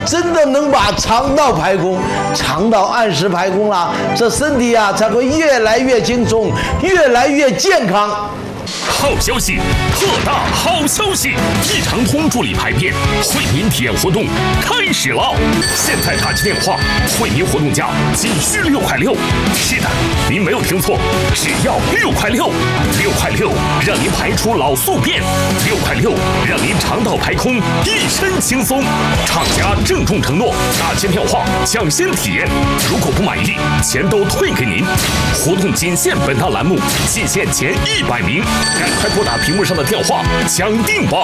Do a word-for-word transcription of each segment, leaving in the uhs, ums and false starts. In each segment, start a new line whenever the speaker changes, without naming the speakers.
真的能把肠道排空，肠道按时排空了，这身体啊才会越来越轻松，越来越健康。
好消息，特大好消息！益肠通助力排便惠民体验活动开始了！现在打起电话，惠民活动价仅需六块六。是的，您没有听错，只要六块六，六块六让您排出老宿便，六块六让您肠道排空，一身轻松。厂家郑重承诺，打进电话抢先体验，如果不满意，钱都退给您。活动仅限本档栏目，仅限前一百名。赶快拨打屏幕上的电话抢定吧！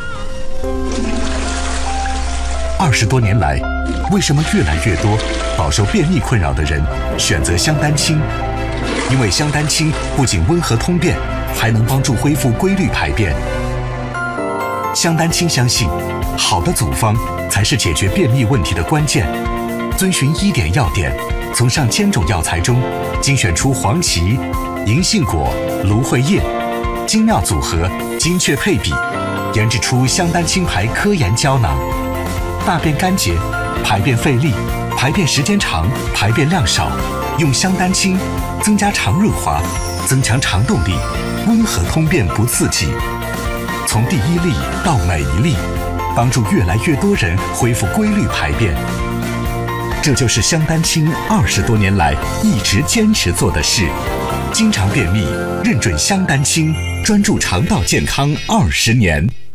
二十多年来，为什么越来越多饱受便秘困扰的人选择香丹清？因为香丹清不仅温和通便，还能帮助恢复规律排便。香丹清相信，好的组方才是解决便秘问题的关键。遵循医典要点，从上千种药材中精选出黄芪、银杏果、芦荟叶。精妙组合，精确配比，研制出香丹清排科研胶囊。大便干结、排便费力、排便时间长、排便量少，用香丹清增加肠润滑，增强肠动力，温和通便不刺激。从第一粒到每一粒，帮助越来越多人恢复规律排便。这就是香丹清二十多年来一直坚持做的事。经常便秘，认准香丹清，专注肠道健康二十年。